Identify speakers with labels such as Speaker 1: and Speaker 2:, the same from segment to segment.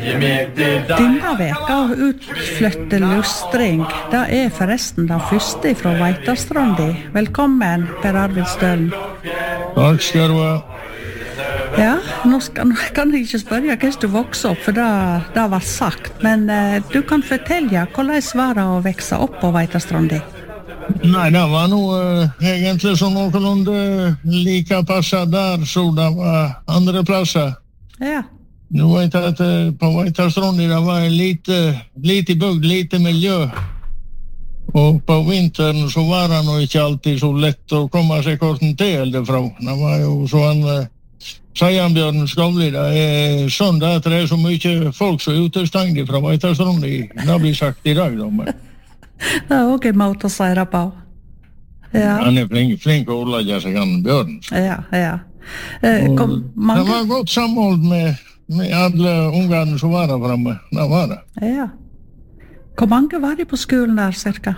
Speaker 1: Denne veka utflytte lustring. Det forresten den første fra Veitastrandi. Velkommen, Per Arvid Stølen.
Speaker 2: Takk skal du ha.
Speaker 1: Ja, nå kan jeg ikke spørre hvordan du vokste opp, for det var sagt. Men du kan fortelle hvordan var det å vekse opp på Veitastrandi?
Speaker 2: Nei, det var nog egentlig som noenlunde lika passet der, så det var andre plasser.
Speaker 1: Ja.
Speaker 2: Nu vet jeg at på Veitastrandi det var lite bygd, lite miljø. Og på vinteren så var det nog ikke alltid så lett å komme seg korten til derfra. Det var jo sånn Seianbjørn Skavli, det sånn at det så mye folk som utestengt fra Veitastrandi. Det blir sagt i dag, da.
Speaker 1: Det også en måte å si det på. Ja.
Speaker 2: Han flink å ordlegge seg, han Bjørn.
Speaker 1: Ja.
Speaker 2: Det var godt samhold med alle ungene som var der fremme. Det var det.
Speaker 1: Ja. Hvor mange var de på skolen der, cirka?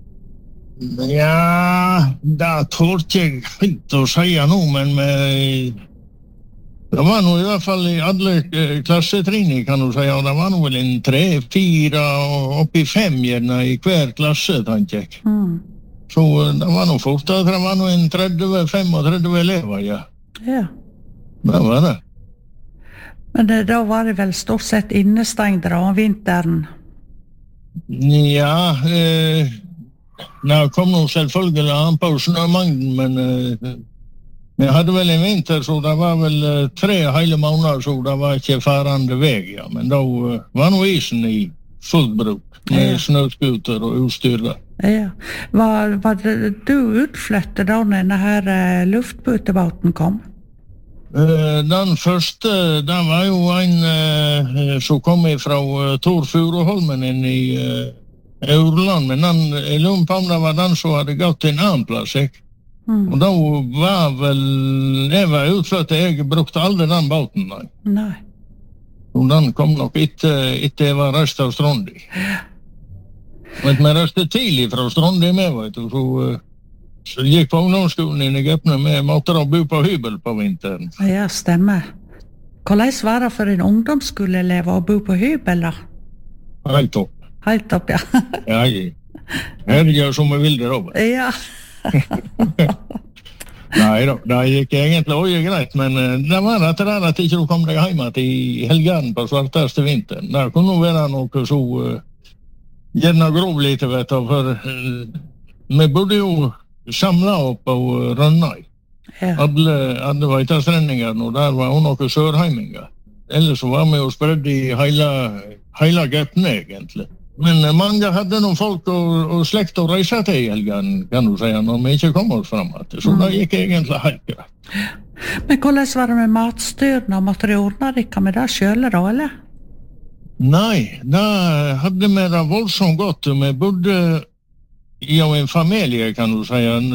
Speaker 2: Ja, det tålte jeg ikke å si nå, men det var nå i hvert fall i alle klassetrinner, kan du si. Og det var nå vel en 3, 4 og opp i 5 gjerne i hver klasse, tenker jeg. Så det var nå fort at det var nå en 30-35 elever, ja.
Speaker 1: Ja.
Speaker 2: Det var det.
Speaker 1: Men da var det vel stort sett innestengt om vinteren?
Speaker 2: Ja, det kom nå selvfølgelig an på snømengden, men vi hadde vel en vinter, så det var vel 3 hele måneder, så det var ikke farende vei, ja. Men da var nå isen i full bruk, med snøskuter og utstyr der.
Speaker 1: Ja. Var du utflyttet da denne her luftbåten kom?
Speaker 2: Den første, det var jo en som kom fra Tor Furuholmen inn i Aurland, men jeg lurer på om det var den som hadde gått til en annen plass, ikke? Og da var vel jeg var utflyttet, jeg brukte aldri den båten,
Speaker 1: nei.
Speaker 2: Og den kom nok etter jeg var reist av Strandi. Men vi reiste tidlig fra Strandi med, vet du, så gikk på ungdomsskolen i Egypten med måtte da bo på hybel på vinteren.
Speaker 1: Ja, stemmer. Hvordan var det for en ungdomsskoleelev å bo på hybel, da?
Speaker 2: Helt opp.
Speaker 1: Helt opp, ja.
Speaker 2: Ja, her gjør som vi vil det, Robert.
Speaker 1: Ja.
Speaker 2: Nei da, det gikk egentlig også greit, men det var at ikke du kom deg hjemme til helgen på svarteste vinteren. Det kunne være noe så gjerne grov lite, vet du, for vi bodde jo samlet opp på Rønnøy.
Speaker 1: Ja.
Speaker 2: Alle Veitastrendingene, og der var jo noen sørheimingar. Ellers så var vi jo spredd i hele Gøtne, egentlig. Men mange hadde noen folk og slekt å reise til i helgen, kan du si, når vi ikke kom oss frem. Så det gikk egentlig helt greit.
Speaker 1: Men hvordan var det med matstyrene? Måtte de ordne dere med det selv da, eller?
Speaker 2: Nei, da hadde vi det voldsomt godt. Vi bodde i en familie, kan du si.